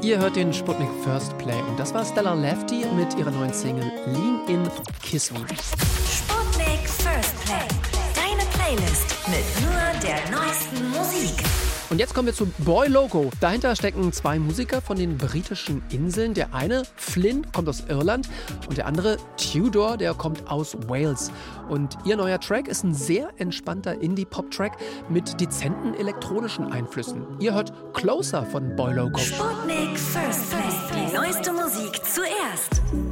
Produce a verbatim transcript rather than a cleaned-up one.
Ihr hört den Sputnik First Play und das war Stella Lefty mit ihrer neuen Single Lean In, Kiss Me. Sputnik First Play, deine Playlist mit nur der neuesten Musik. Und jetzt kommen wir zu Boy Loco. Dahinter stecken zwei Musiker von den britischen Inseln. Der eine, Flynn, kommt aus Irland und der andere, Tudor, der kommt aus Wales. Und ihr neuer Track ist ein sehr entspannter Indie-Pop-Track mit dezenten elektronischen Einflüssen. Ihr hört Closer von Boy Loco. Sputnik First Play, die neueste Musik zuerst.